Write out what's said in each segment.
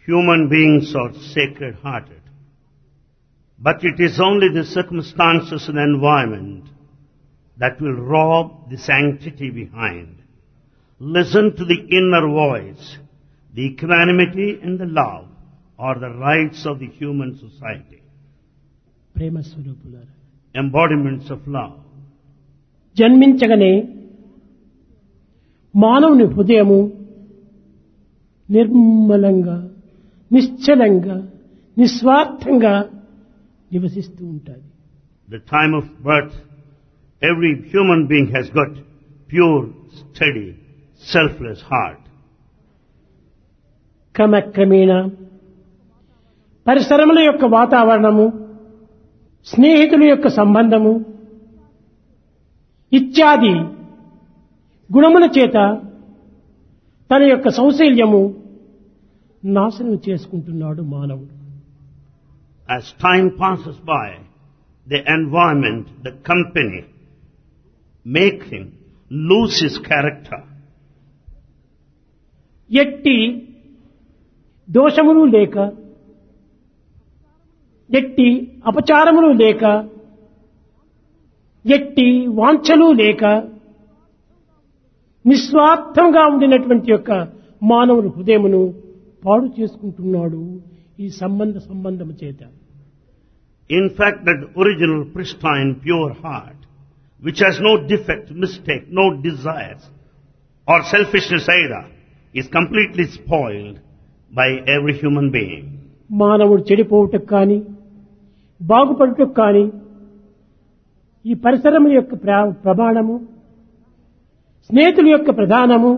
Human beings are sacred-hearted. But it is only the circumstances and environment that will rob the sanctity behind. Listen to the inner voice. The equanimity and the love are the rights of the human society. ప్రేమ స్వరూపులారా, Embodiments of love. జన్మించగానే మానవుని హృదయము నిర్మలంగా, నిశ్చలంగా, నిస్వార్థంగా నివసిస్తూ ఉంటుంది. The time of birth, every human being has got pure, steady, selfless heart. క్రమక్రమేణా పరిసరముల యొక్క వాతావరణము, స్నేహితుల యొక్క సంబంధము ఇత్యాది గుణముల చేత తన యొక్క సౌశల్యము నాశనం చేసుకుంటున్నాడు మానవుడు. As time passes by, the environment, the company, make him lose his character. ఎట్టి దోషములు లేక, ఎట్టి అపచారములు లేక, ఎట్టి వాంఛలు లేక నిస్వార్థంగా ఉండినటువంటి యొక్క మానవుని హృదయమును పాడు చేసుకుంటున్నాడు ఈ సంబంధము చేత. In fact, that original, pristine, pure heart, which has no defect, mistake, no desires, or selfishness either, is completely spoiled by every human being. మానవుడు చెడిపోవటకు కానీ, బాగుపడటకు కానీ ఈ పరిసరముల యొక్క ప్రమాణము, స్నేహితుల యొక్క ప్రధానము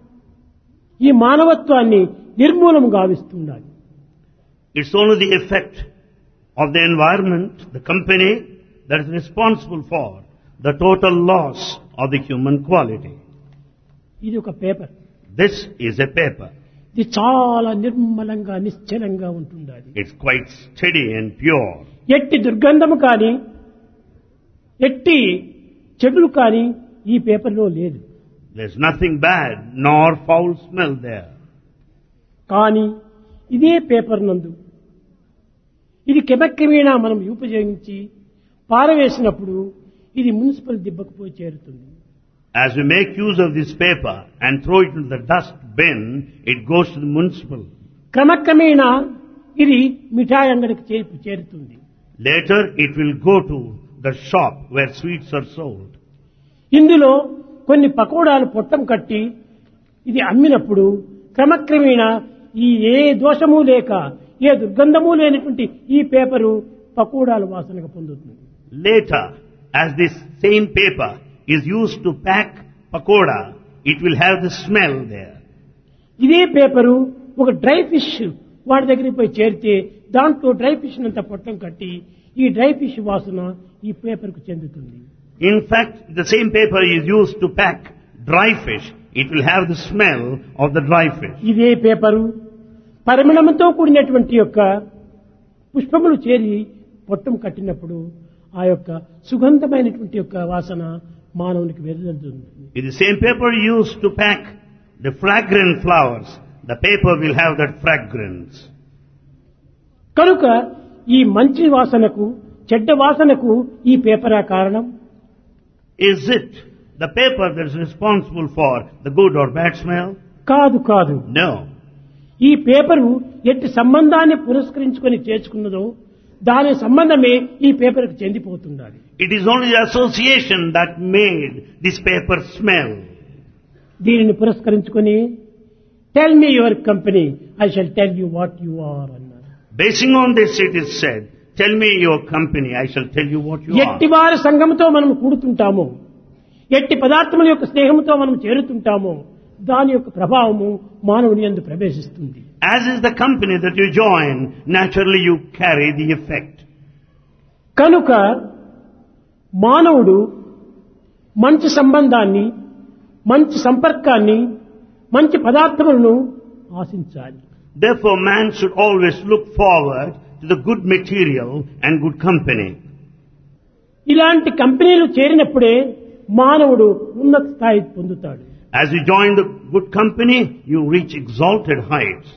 ఈ మానవత్వాన్ని నిర్మూలము గావిస్తున్నది. It's only the effect of the environment, the company, that is responsible for the total loss of the human quality. ఇది ఒక paper. This is a paper. ఇది చాలా నిర్మలంగా, నిశ్చలంగా ఉంటుంది. It's quite steady and pure. ఎట్టి దుర్గంధము కానీ, ఎట్టి చెడులు కానీ ఈ పేపర్లో లేదు. There's nothing bad nor foul smell there. కానీ ఇదే పేపర్ నందు ఇది క్రమక్రమేణా మనం ఉపయోగించి పారవేసినప్పుడు ఇది మున్సిపల్ దిబ్బకు పోయి చేరుతుంది. As we make use of this paper and throw it into the dust bin, it goes to the municipal. క్రమక్రమేణా ఇది మిఠాయి అంగడికి చేరుతుంది. Later it will go to the shop where sweets are sold. ఇందులో కొన్ని పకోడాలు పొట్టం కట్టి ఇది అమ్మినప్పుడు క్రమక్రమేణా ఈ ఏ దోషము లేక, ఏ దుర్గంధము లేనటువంటి ఈ పేపరు పకోడాల వాసనగా పొందుతుంది. Later, as this same paper is used to pack pakoda, it will have the smell there. ఇదే పేపరు ఒక డ్రై ఫిష్ వాడి దగ్గరికి పోయి చేరితే దాంట్లో డ్రై ఫిష్ అంతా పొట్టం కట్టి ఈ డ్రై ఫిష్ వాసన ఈ పేపర్కు చెందుతుంది. In fact, the same paper is used to pack dry fish. It will have the smell of the dry fish. ఇదే పేపరు పరిమళంతో కూడినటువంటి యొక్క పుష్పములు చేరి పొట్టం కట్టినప్పుడు ఆ యొక్క సుగంధమైనటువంటి యొక్క వాసన మానవునికి వెదజల్లుతుంది. It is the same paper used to pack the fragrant flowers. The paper will have that fragrance. కనుక ఈ మంచి వాసనకు, చెడ్డ వాసనకు ఈ పేపరా కారణం? Is it the paper that is responsible for the good or bad smell? కాదు, కాదు. No. ఈ పేపరు ఎట్టి సంబంధాన్ని పురస్కరించుకొని చేర్చుకున్నదో దాని సంబంధమే ఈ పేపర్కు చెందిపోతుండాలి. It is only the association that made this paper smell. దీనిని పురస్కరించుకొని tell me your company, I shall tell you what you are అన్నారు. Basing on this it is said, tell me your company, I shall tell you what you are. ఎట్టి వారి సంఘముతో మనం కూడుతుంటామో, ఎట్టి పదార్థముల యొక్క స్నేహంతో మనం చేరుతుంటామో దాని యొక్క ప్రభావము మానవుని యందు ప్రవేశిస్తుంది. As is the company that you join, naturally you carry the effect. కనుక మానవుడు మంచి సంబంధాన్ని, మంచి సంపర్కాన్ని, మంచి పదార్థములను ఆశించాలి. Therefore man should always look forward to the good material and good company. ఇలాంటి కంపెనీలు చేరినప్పుడే మానవుడు ఉన్నత స్థాయి పొందుతాడు. As you join the good company, you reach exalted heights.